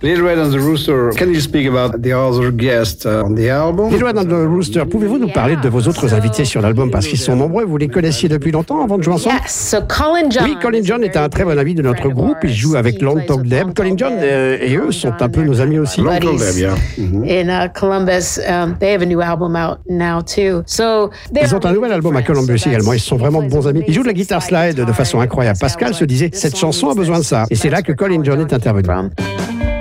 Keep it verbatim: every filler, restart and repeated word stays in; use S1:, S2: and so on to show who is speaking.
S1: Little Red and the Rooster, can you speak about the other guests uh, on the album?
S2: Little Red and the Rooster, pouvez-vous nous parler de vos autres invités sur l'album parce qu'ils sont nombreux, vous les connaissiez depuis longtemps avant de jouer ensemble?
S3: Yes, so Colin John.
S2: Oui, Colin John est un très bon ami de notre groupe, il joue avec Long Talk Deb. Colin John euh, et eux sont un peu nos amis aussi.
S1: Long Talk Deb, yeah.
S3: In uh, Columbus, um, they have a new album out now too. So
S2: ils ont un nouvel album à Columbus également, ils sont vraiment de bons amis. Ils jouent de la guitare slide de façon incroyable. Pascal se disait, cette chanson a besoin de ça. Et c'est là que Colin John est intervenu.